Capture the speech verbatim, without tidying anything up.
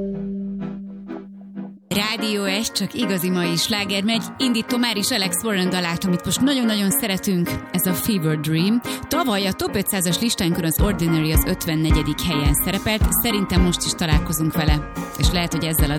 Rádió S, csak igazi mai sláger megy. Indító már is Alex Warren dalát, amit most nagyon-nagyon szeretünk. Ez a Fever Dream. Tavaly a top ötszázas listánkon az Ordinary az ötvennegyedik helyen szerepelt. Szerintem most is találkozunk vele. És lehet, hogy ezzel a